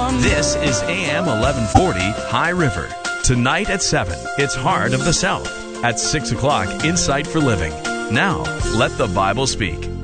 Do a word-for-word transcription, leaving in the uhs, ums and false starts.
on. This is A M eleven forty High River. Tonight at seven, it's Heart of the South. At six o'clock, Insight for Living. Now, let the Bible speak.